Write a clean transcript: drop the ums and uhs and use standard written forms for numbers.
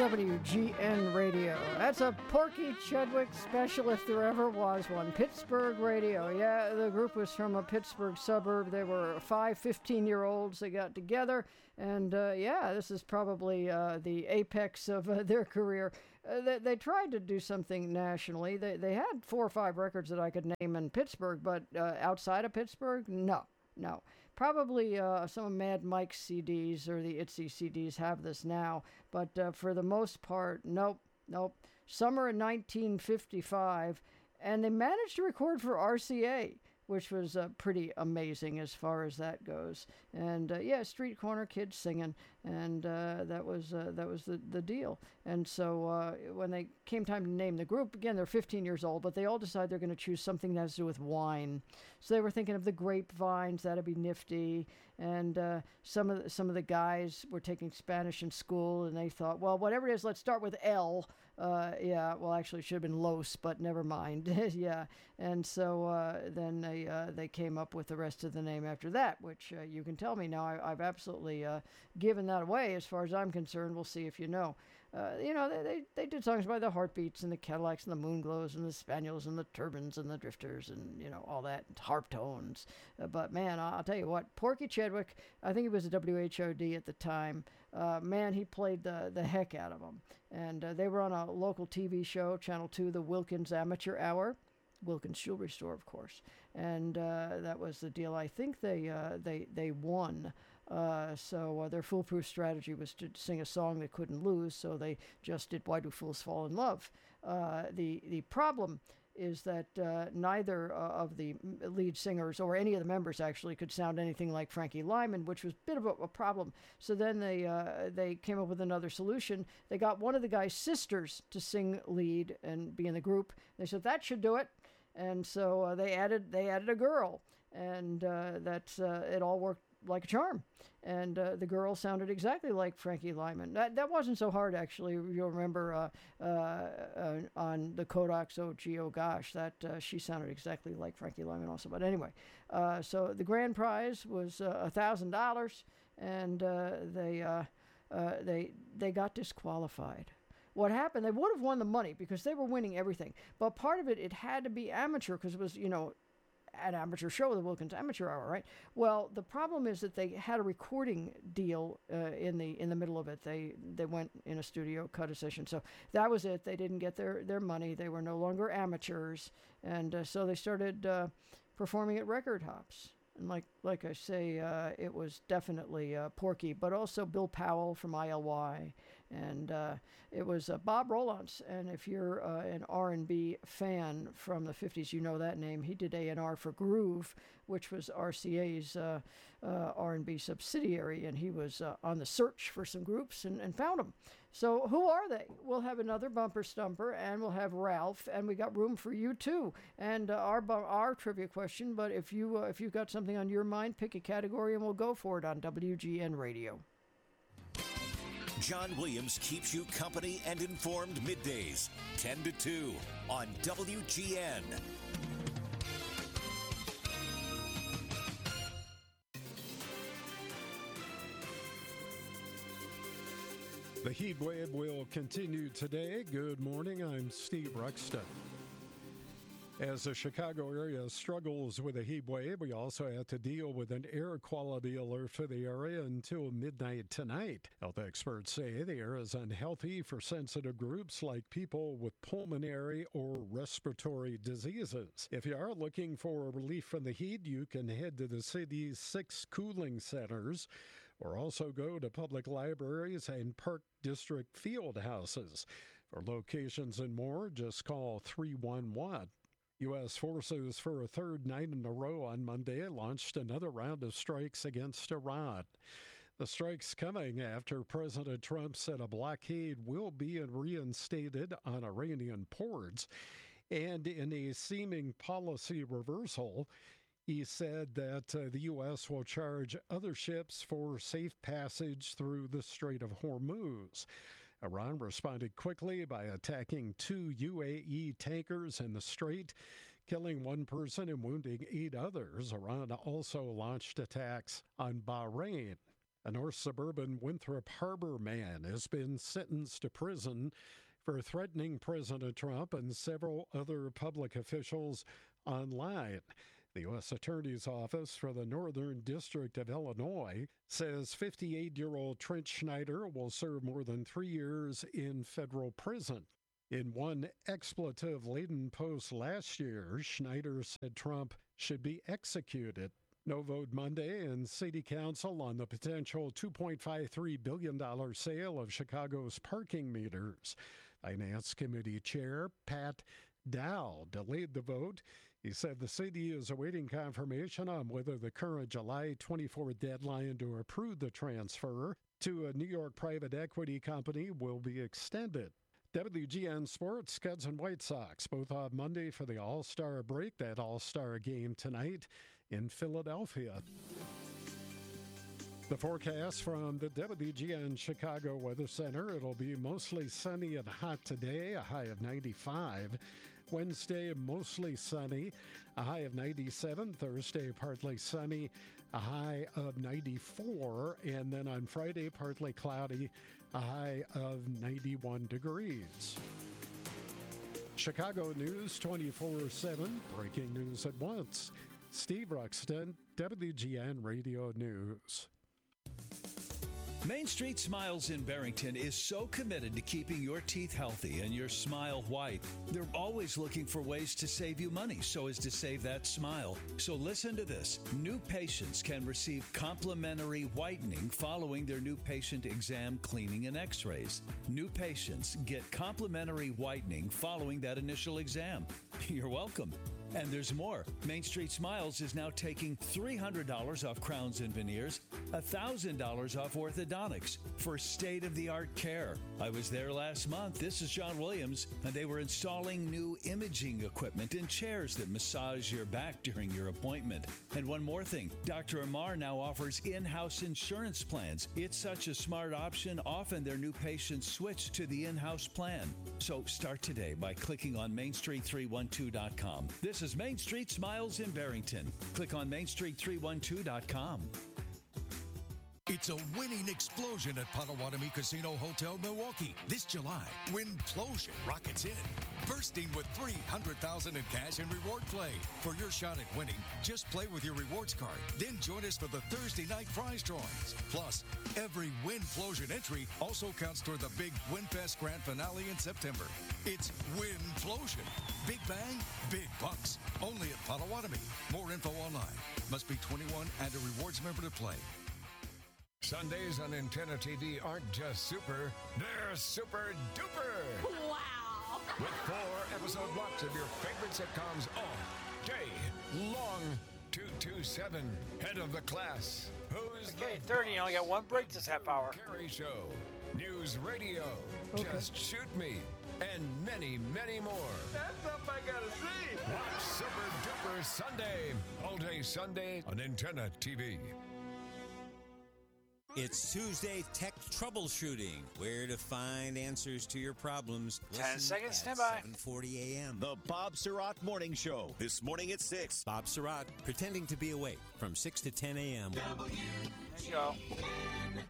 WGN Radio. That's a Porky Chedwick special if there ever was one. Pittsburgh Radio. Yeah, the group was from a Pittsburgh suburb. They were 5 15-year-olds. They got together, and this is probably the apex of their career. They tried to do something nationally. They had 4 or 5 records that I could name in Pittsburgh, but outside of Pittsburgh, no. Probably some of Mad Mike's CDs or the ITZY CDs have this now, but for the most part, nope. Summer of 1955, and they managed to record for RCA, which was pretty amazing as far as that goes. And street corner kids singing, and that was the deal. And so when they came time to name the group, again, they're 15 years old, but they all decided they're going to choose something that has to do with wine. So they were thinking of the grapevines, that'd be nifty. And some of the guys were taking Spanish in school, and they thought, well, whatever it is, let's start with L. Actually, it should have been Los, but never mind. Yeah. And so then they came up with the rest of the name after that, which you can tell me now. I've absolutely given that away as far as I'm concerned. We'll see if you know. They did songs by the Heartbeats and the Cadillacs and the Moonglows and the Spaniels and the Turbans and the Drifters and, all that, harp tones. But, man, I'll tell you what, Porky Chedwick, I think he was a WHOD at the time. Man, he played the heck out of them. And they were on a local TV show, Channel 2, the Wilkins Amateur Hour. Wilkins Jewelry Store, of course. And that was the deal. I think they won. So their foolproof strategy was to sing a song they couldn't lose, so they just did Why Do Fools Fall in Love? The problem is that neither of the lead singers or any of the members actually could sound anything like Frankie Lyman, which was a bit of a problem. So then they came up with another solution. They got one of the guy's sisters to sing lead and be in the group. They said that should do it. And so they added a girl, and that's it all worked like a charm. And the girl sounded exactly like Frankie Lyman. That wasn't so hard, actually. You'll remember on the Kodaks, oh gee, oh gosh, that she sounded exactly like Frankie Lyman also. But anyway, so the grand prize was $1,000, and they got disqualified. What happened, they would have won the money because they were winning everything. But part of it had to be amateur because it was, an amateur show, the Wilkins Amateur Hour, right? Well, the problem is that they had a recording deal in the middle of it. They went in a studio, cut a session. So that was it. They didn't get their money. They were no longer amateurs. And so they started performing at record hops. And like I say, it was definitely Porky, but also Bill Powell from ILY, and it was Bob Rolance. And if you're an R&B fan from the 50s, you know that name. He did A&R for Groove, which was RCA's R&B subsidiary, and he was on the search for some groups and found them. So who are they? We'll have another bumper stumper, and we'll have Ralph, and we got room for you too, and our trivia question. But if you've got something on your mind, pick a category, and we'll go for it on WGN Radio. John Williams keeps you company and informed middays, 10 to 2 on WGN. The heat wave will continue today. Good morning, I'm Steve Ruxton. As the Chicago area struggles with a heat wave, we also have to deal with an air quality alert for the area until midnight tonight. Health experts say the air is unhealthy for sensitive groups like people with pulmonary or respiratory diseases. If you are looking for relief from the heat, you can head to the city's 6 cooling centers or also go to public libraries and park district field houses. For locations and more, just call 311. U.S. forces for a third night in a row on Monday launched another round of strikes against Iran. The strikes coming after President Trump said a blockade will be reinstated on Iranian ports. And in a seeming policy reversal, he said that the U.S. will charge other ships for safe passage through the Strait of Hormuz. Iran responded quickly by attacking 2 UAE tankers in the strait, killing 1 person and wounding 8 others. Iran also launched attacks on Bahrain. A North Suburban Winthrop Harbor man has been sentenced to prison for threatening President Trump and several other public officials online. The U.S. Attorney's Office for the Northern District of Illinois says 58-year-old Trent Schneider will serve more than 3 years in federal prison. In one expletive-laden post last year, Schneider said Trump should be executed. No vote Monday in City Council on the potential $2.53 billion sale of Chicago's parking meters. Finance Committee Chair Pat Dow delayed the vote. He said the city is awaiting confirmation on whether the current July 24th deadline to approve the transfer to a New York private equity company will be extended. WGN Sports, Cubs and White Sox, both on Monday for the All-Star break. That All-Star game tonight in Philadelphia. The forecast from the WGN Chicago Weather Center. It'll be mostly sunny and hot today, a high of 95. Wednesday, mostly sunny, a high of 97. Thursday, partly sunny, a high of 94. And then on Friday, partly cloudy, a high of 91 degrees. Chicago News 24/7, breaking news at once. Steve Ruxton, WGN Radio News. Main Street Smiles in Barrington is so committed to keeping your teeth healthy and your smile white. They're always looking for ways to save you money so as to save that smile. So listen to this. New patients can receive complimentary whitening following their new patient exam, cleaning, and x-rays. New patients get complimentary whitening following that initial exam. You're welcome. And there's more. Main Street Smiles is now taking $300 off crowns and veneers, $1,000 off orthodontics for state-of-the-art care. I was there last month. This is John Williams, and they were installing new imaging equipment and chairs that massage your back during your appointment. And one more thing, Dr. Amar now offers in-house insurance plans. It's such a smart option. Often their new patients switch to the in-house plan. So start today by clicking on mainstreet312.com. This is Main Street Smiles in Barrington. Click on mainstreet312.com. It's a winning explosion at Potawatomi Casino Hotel, Milwaukee. This July, Winplosion rockets in, bursting with $300,000 in cash and reward play. For your shot at winning, just play with your rewards card. Then join us for the Thursday night prize drawings. Plus, every Winplosion entry also counts toward the big WinFest Grand Finale in September. It's Winplosion. Big bang, big bucks. Only at Potawatomi. More info online. Must be 21 and a rewards member to play. Sundays on Antenna TV aren't just super, they're super duper. Wow! With 4 episode blocks of your favorite sitcoms all day long. 227, Head of the Class. Who's Okay, 30, you only got one break this half hour. Carrie Show, News Radio, Okay. Just Shoot Me, and many, many more. That's something I gotta see. Watch Super Duper Sunday, all day Sunday on Antenna TV. It's Tuesday Tech Troubleshooting, where to find answers to your problems. 10 seconds, at stand by. 7:40 a.m. The Bob Surratt Morning Show, this morning at 6. Bob Surratt, pretending to be awake from 6 to 10 a.m. There you go.